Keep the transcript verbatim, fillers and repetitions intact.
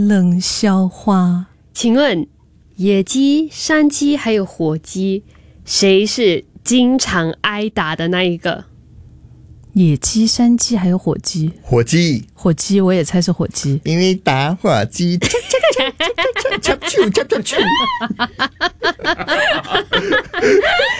冷笑话。 请问野鸡、山鸡还有火鸡，谁是经常挨打的那一个？ 野鸡、山鸡还有火鸡。 火鸡， 火鸡我也猜是火鸡， 因为打火机，敲敲敲敲敲敲敲敲敲。